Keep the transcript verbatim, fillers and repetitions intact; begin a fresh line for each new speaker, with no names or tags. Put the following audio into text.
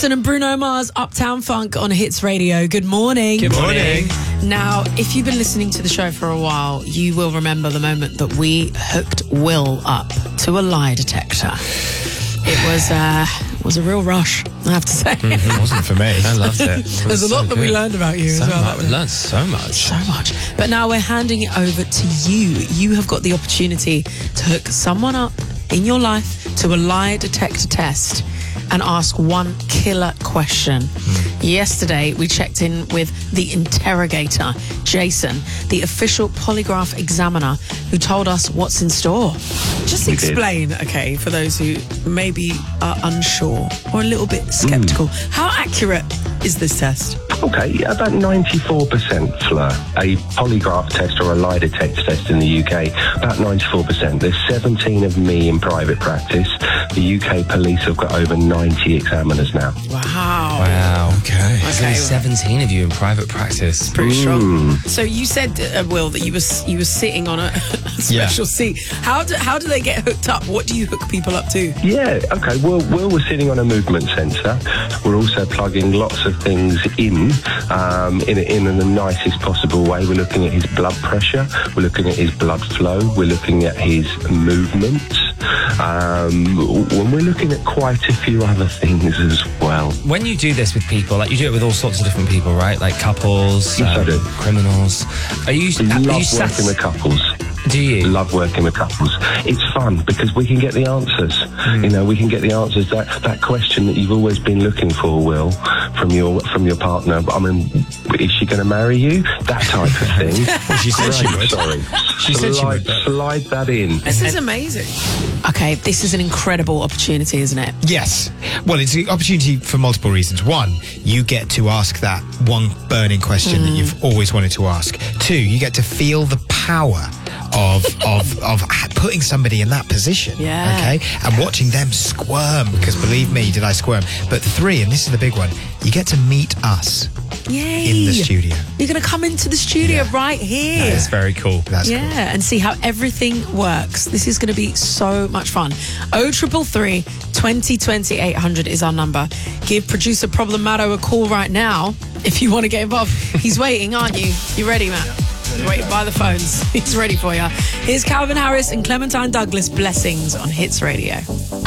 Jason and Bruno Mars, Uptown Funk on Hits Radio. Good morning.
Good morning.
Now, if you've been listening to the show for a while, you will remember the moment that we hooked Will up to a lie detector. It was uh, was a real rush, I have to say.
Mm-hmm. It wasn't for me. I loved it. it
There's a
so
lot that
good.
we learned about you
so
as well.
Much. We learned so much.
So much. But now we're handing it over to you. You have got the opportunity to hook someone up in your life to a lie detector test and ask one killer question. Mm. Yesterday, we checked in with the interrogator, Jason, the official polygraph examiner, who told us what's in store. Just explain, okay, for those who maybe are unsure or a little bit sceptical, mm. how accurate is this test?
Okay, about ninety-four percent, Fleur. A polygraph test or a lie detector test in the U K, about ninety-four percent. There's seventeen of me in private practice. The U K police have got over ninety examiners now.
Wow.
Wow. Okay.
Okay.
So there's seventeen of you in private practice.
Pretty strong. Mm. So you said, uh, Will, that you was you were sitting on a special yeah. seat. How do, how do they get hooked up? What do you hook people up to?
Yeah, okay. Will, Will was sitting on a movement sensor. We're also plugging lots of things in, um, in, in the nicest possible way. We're looking at his blood pressure. We're looking at his blood flow. We're looking at his movements. Um, when we're looking at quite a few other things as well.
When you do this with people, like you do it with all sorts of different people, right? Like couples,
yes,
um, criminals. Are you?
I
are
love
you
working
sat-
with couples.
Do you?
Love working with couples. It's fun because we can get the answers. Mm. You know, we can get the answers. That that question that you've always been looking for, Will, from your from your partner. I mean, is she going to marry you? That type of thing.
Well, she said she would.
Sorry.
She
slide,
said she would. But...
Slide that in.
This is amazing. Okay, this is an incredible opportunity, isn't it?
Yes. Well, it's an opportunity for multiple reasons. One, you get to ask that one burning question mm. that you've always wanted to ask. Two, you get to feel the power of of of putting somebody in that position,
yeah.
okay, and watching them squirm, because believe me, did I squirm. But three, and this is the big one, you get to meet us.
Yay.
In the studio.
You're going to come into the studio
yeah.
right here.
That is very cool.
That's
yeah,
cool.
and see how everything works. This is going to be so much fun. oh triple three, twenty twenty, eight hundred is our number. Give producer Problemato a call right now if you want to get involved. He's waiting, aren't you? You ready, Matt? Waiting by the phones. He's ready for you. Here's Calvin Harris and Clementine Douglas, Blessings on Hits Radio.